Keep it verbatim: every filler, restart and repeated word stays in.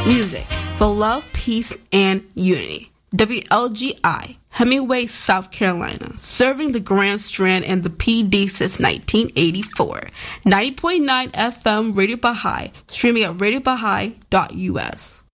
Music for love, peace, and unity. W L G I, Hemingway, South Carolina, serving the Grand Strand and the P D since nineteen eighty-four. ninety point nine F M Radio Baha'i, streaming at radio baha'i dot u s.